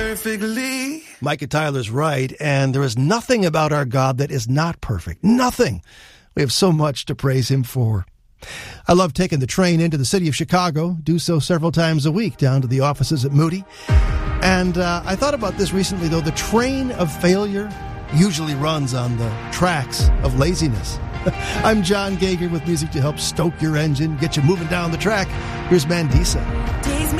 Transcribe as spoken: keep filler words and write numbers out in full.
perfectly. Micah Tyler's right, and there is nothing about our God that is not perfect. Nothing. We have so much to praise him for. I love taking the train into the city of Chicago, do so several times a week down to the offices at Moody. And uh, I thought about this recently, though. The train of failure usually runs on the tracks of laziness. I'm John Gager with music to help stoke your engine, get you moving down the track. Here's Mandisa.